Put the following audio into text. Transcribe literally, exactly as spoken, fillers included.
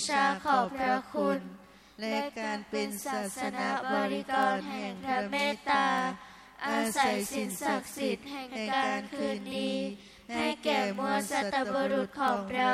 ชาขอบพระคุณและการเป็นศาสนาบริกรแห่งพระเมตตาอาศัยสินศักดิ์สิทธิ์แห่งการคืนดีให้แก่มวลสัตบุรุษของเรา